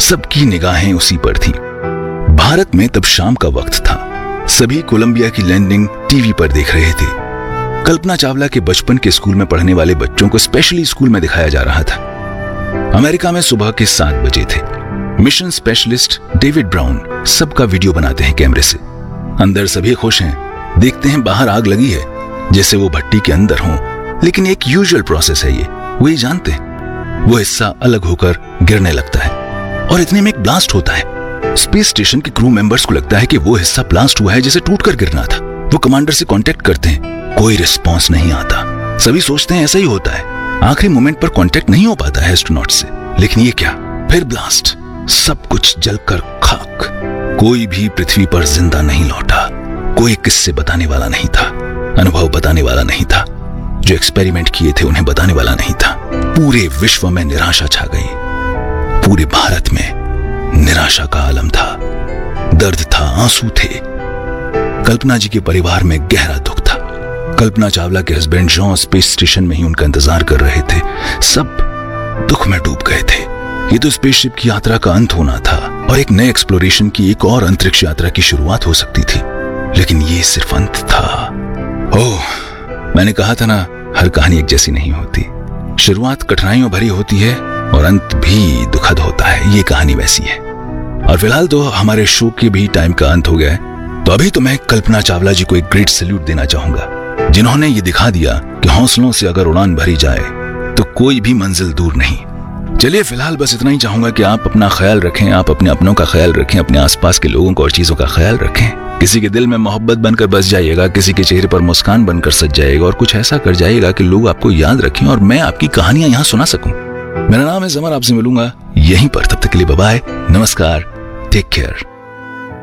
सबकी निगाहें उसी पर थीं। भारत में तब शाम का वक्त था। सभी कोलंबिया की लैंडिंग टीवी पर देख रहे थे। कल्पना चावला के बचपन के स्कूल में पढ़ने वाले बच्चों को स्पेशली स्कूल में दिखाया जा रहा था। अमेरिका में सुबह के 7 बजे थे। मिशन स्पेशलिस्ट डेविड ब्राउन सबका वीडियो बनाते हैं कैमरे से। अंदर सभी खुश हैं। देखते हैं बाहर आग लगी है, जैसे वो भट्टी के अंदर हो, लेकिन एक यूजुअल प्रोसेस है ये, वो ही जानते हैं। वो हिस्सा अलग होकर गिरने लगता है और इतने में एक ब्लास्ट होता है। स्पेस स्टेशन के क्रू मेंबर्स को लगता है कि वो हिस्सा ब्लास्ट हुआ है जैसे टूटकर गिरना था। वो कमांडर से कांटेक्ट करते हैं, कोई रिस्पांस नहीं आता। सभी सोचते हैं ऐसा ही होता है। आखिरी मोमेंट पर कांटेक्ट नहीं हो पाता है एस्ट्रोनॉट से, लेकिन ये क्या, फिर ब्लास्ट, सब कुछ जलकर खाक। कोई भी पृथ्वी पर जिंदा नहीं लौटा। कोई किस्से बताने वाला नहीं था, अनुभव बताने वाला नहीं था, जो एक्सपेरिमेंट किए थे उन्हें बताने वाला नहीं था। पूरे विश्व में निराशा छा गई। पूरे भारत में निराशा का आलम था, दर्द था, आंसू थे। कल्पना जी के परिवार में गहरा दुख था। कल्पना चावला के हस्बैंड जॉन स्पेस स्टेशन में ही उनका इंतजार कर रहे थे। सब दुख में डूब गए थे। ये तो स्पेसशिप की यात्रा का अंत होना था और एक नए एक्सप्लोरेशन की, एक और अंतरिक्ष यात्रा की शुरुआत हो सकती थी, लेकिन ये सिर्फ अंत था। ओह, मैंने कहा था ना, हर कहानी एक जैसी नहीं होती। शुरुआत कठिनाइयों भरी होती है और अंत भी दुखद होता है। ये कहानी वैसी है। और फिलहाल तो हमारे शो के भी टाइम का अंत हो गया है। तो अभी तो मैं कल्पना चावला जी को एक ग्रेट सैल्यूट देना चाहूंगा, जिन्होंने ये दिखा दिया कि हौसलों से अगर उड़ान भरी जाए तो कोई भी मंजिल दूर नहीं। चलिए फिलहाल बस इतना ही चाहूंगा कि आप अपना ख्याल रखें, आप अपने अपनों का ख्याल रखें, अपने आसपास के लोगों को और चीजों का ख्याल रखें। किसी के दिल में मोहब्बत बनकर बस जाइएगा, किसी के चेहरे पर मुस्कान बनकर सज जाएगा और कुछ ऐसा कर जाइएगा कि लोग आपको याद रखें और मैं आपकी कहानियां यहाँ सुना सकूं। मेरा नाम है समर, आपसे मिलूंगा यहीं पर। तब तक के लिए बाय बाय, नमस्कार, टेक केयर।